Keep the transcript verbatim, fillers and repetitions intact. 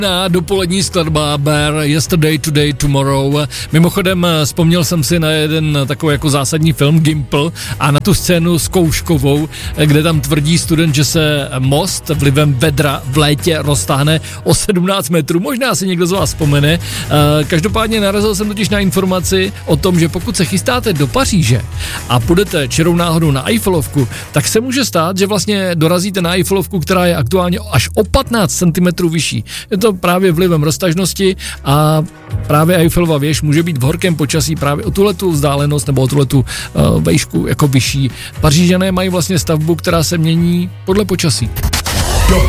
Na dopolední skladba Bear, Yesterday, Today, Tomorrow. Mimochodem vzpomněl jsem si na jeden takový jako zásadní film Gimple a na tu scénu s Kouškovou, kde tam tvrdí student, že se most vlivem vedra v létě roztáhne o sedmnáct metrů. Možná si někdo z vás vzpomene. Každopádně narazil jsem totiž na informaci o tom, že pokud se chystáte do Paříže a půjdete čirou náhodou na Eiffelovku, tak se může stát, že vlastně dorazíte na Eiffelovku, která je aktuálně až o patnáct centimetrů vyšší. Je to právě vlivem roztažnosti a právě Eiffelova věž může být v horkém počasí právě o tuhletu vzdálenost nebo o tuhletu uh, vejšku jako vyšší. Pařížané mají vlastně stavbu, která se mění podle počasí.